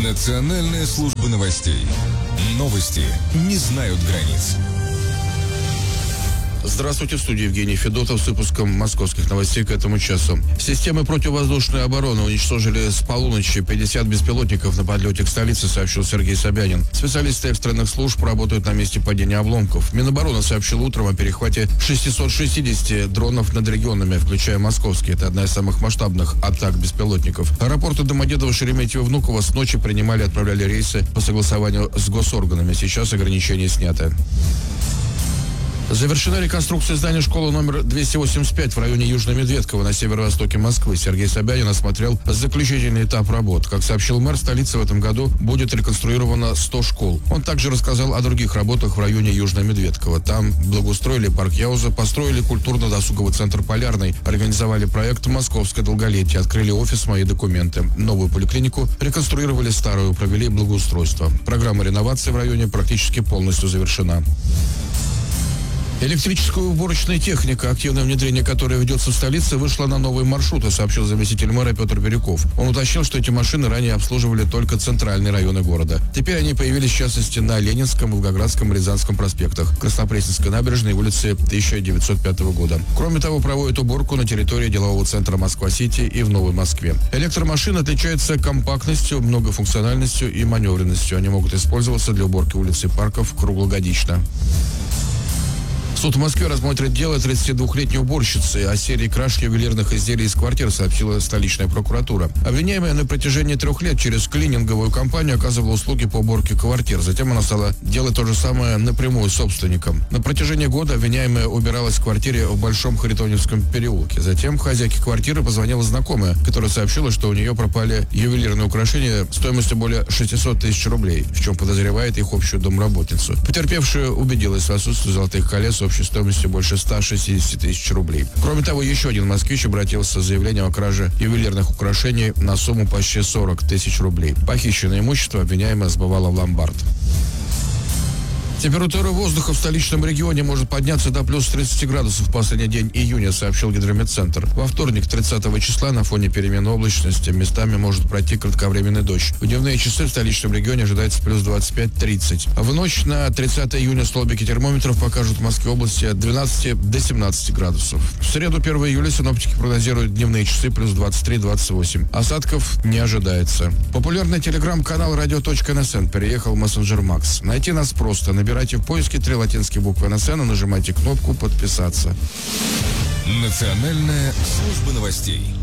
Национальная служба новостей. Новости не знают границ. Здравствуйте, в студии Евгений Федотов с выпуском московских новостей к этому часу. Системы противовоздушной обороны уничтожили с полуночи 50 беспилотников на подлете к столице, сообщил Сергей Собянин. Специалисты экстренных служб работают на месте падения обломков. Минобороны сообщил утром о перехвате 660 дронов над регионами, включая московский. Это одна из самых масштабных атак беспилотников. Аэропорты Домодедово, Шереметьево, Внуково с ночи принимали и отправляли рейсы по согласованию с госорганами. Сейчас ограничения сняты. Завершена реконструкция здания школы номер 285 в районе Южной Медведково на северо-востоке Москвы. Сергей Собянин осмотрел заключительный этап работ. Как сообщил мэр столицы, в этом году будет реконструировано 100 школ. Он также рассказал о других работах в районе Южной Медведково. Там благоустроили парк Яуза, построили культурно-досуговый центр «Полярный», организовали проект «Московское долголетие», открыли офис «Мои документы», новую поликлинику, реконструировали старую, провели благоустройство. Программа реновации в районе практически полностью завершена. Электрическая уборочная техника, активное внедрение которой ведется в столице, вышла на новые маршруты, сообщил заместитель мэра Петр Бирюков. Он уточнил, что эти машины ранее обслуживали только центральные районы города. Теперь они появились, в частности, на Ленинском, Волгоградском и Рязанском проспектах, Краснопресненской набережной и улице 1905 года. Кроме того, проводят уборку на территории делового центра Москва-Сити и в Новой Москве. Электромашины отличаются компактностью, многофункциональностью и маневренностью. Они могут использоваться для уборки улиц и парков круглогодично. Суд в Москве рассмотрит дело 32-летней уборщицы о серии краж ювелирных изделий из квартир, сообщила столичная прокуратура. Обвиняемая на протяжении 3 лет через клининговую компанию оказывала услуги по уборке квартир. Затем она стала делать то же самое напрямую с собственником. На протяжении года обвиняемая убиралась в квартире в Большом Харитоневском переулке. Затем хозяйке квартиры позвонила знакомая, которая сообщила, что у нее пропали ювелирные украшения стоимостью более 600 тысяч рублей, в чем подозревает их общую домработницу. Потерпевшая убедилась в отсутствии золотых колец общей стоимостью больше 160 тысяч рублей. Кроме того, еще один москвич обратился с заявлением о краже ювелирных украшений на сумму почти 40 тысяч рублей. Похищенное имущество обвиняемая сбывала в ломбард. Температура воздуха в столичном регионе может подняться до плюс 30 градусов в последний день июня, сообщил Гидрометцентр. Во вторник, 30 числа, на фоне перемены облачности, местами может пройти кратковременный дождь. В дневные часы в столичном регионе ожидается плюс 25-30. В ночь на 30 июня столбики термометров покажут в Москве области от 12 до 17 градусов. В среду, 1 июля, синоптики прогнозируют дневные часы плюс 23-28. Осадков не ожидается. Популярный телеграм-канал radio.nsn переехал в мессенджер Макс. Найти нас просто. Набирайте в поиске 3 латинские буквы НСН и нажимайте кнопку «Подписаться». Национальная служба новостей.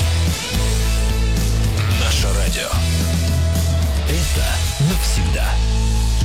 Наше радио. Это навсегда.